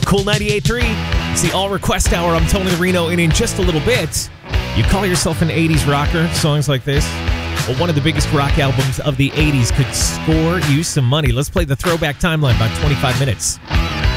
Cool 98.3. It's the All Request Hour. I'm Tony Reno, and in just a little bit, you call yourself an 80s rocker, songs like this? Well, one of the biggest rock albums of the 80s could score you some money. Let's play the Throwback Timeline, about 25 minutes.